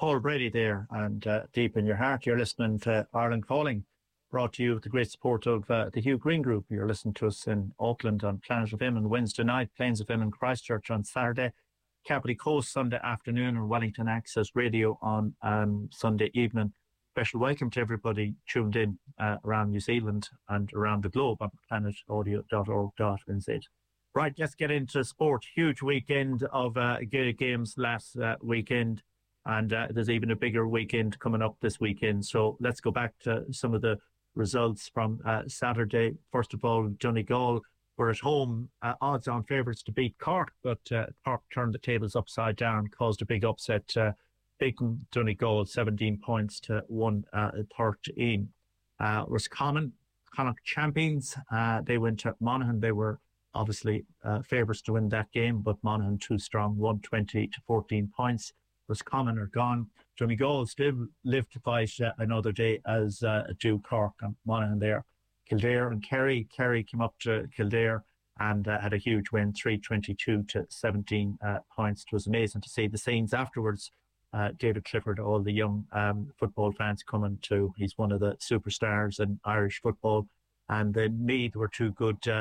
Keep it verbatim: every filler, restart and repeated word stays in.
Paul Brady there, and uh, deep in your heart, you're listening to Ireland Calling, brought to you with the great support of uh, the Hugh Green Group. You're listening to us in Auckland on Planet F M on Wednesday night, Plains F M in Christchurch on Saturday, Capri Coast Sunday afternoon, and Wellington Access Radio on um, Sunday evening. Special welcome to everybody tuned in uh, around New Zealand and around the globe on planet audio dot org dot n z. Right, let's get into sport. Huge weekend of uh, games last uh, weekend. And uh, there's even a bigger weekend coming up this weekend. So let's go back to some of the results from uh, Saturday. First of all, Donegal were at home, uh, odds-on favourites to beat Cork, but uh, Cork turned the tables upside down, caused a big upset, uh, beating Donegal seventeen points to one thirteen. Uh, Roscommon, Connacht champions, uh, they went to Monaghan. They were obviously uh, favourites to win that game, but Monaghan too strong, one twenty to fourteen points. Roscommon are gone. Donegal still live to fight uh, another day, as uh, do Cork and Monaghan there. Kildare and Kerry. Kerry came up to Kildare and uh, had a huge win, three twenty-two to seventeen uh, points. It was amazing to see the scenes afterwards. Uh, David Clifford, all the young um, football fans coming to. He's one of the superstars in Irish football. And then Meath were two good uh,